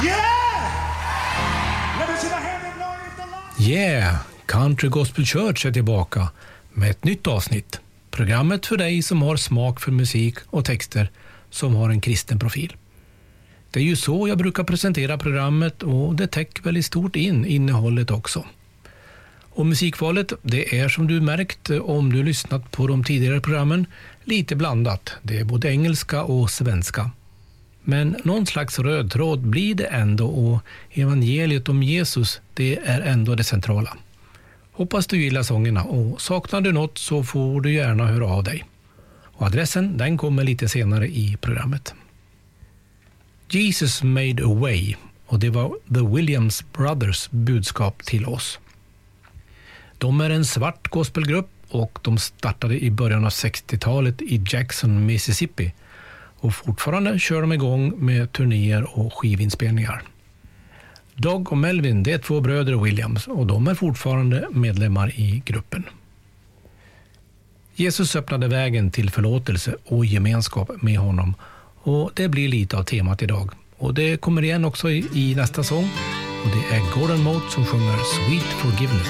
Yeah! Country Gospel Church är tillbaka med ett nytt avsnitt. Programmet för dig som har smak för musik och texter som har en kristen profil. Det är ju så jag brukar presentera programmet och det täcker väl i stort in innehållet också. Och musikvalet, det är som du märkt om du lyssnat på de tidigare programmen lite blandat. Det är både engelska och svenska. Men någon slags röd tråd blir det ändå och evangeliet om Jesus, det är ändå det centrala. Hoppas du gillar sångerna och saknar du något så får du gärna höra av dig. Och adressen den kommer lite senare i programmet. Jesus made a way och det var The Williams Brothers budskap till oss. De är en svart gospelgrupp och de startade i början av 60-talet i Jackson, Mississippi. Och fortfarande kör de igång med turnéer och skivinspelningar. Doug och Melvin, det är 2 bröder Williams och de är fortfarande medlemmar i gruppen. Jesus öppnade vägen till förlåtelse och gemenskap med honom och det blir lite av temat idag. Och det kommer igen också i nästa sång och det är Gordon Mote som sjunger Sweet Forgiveness.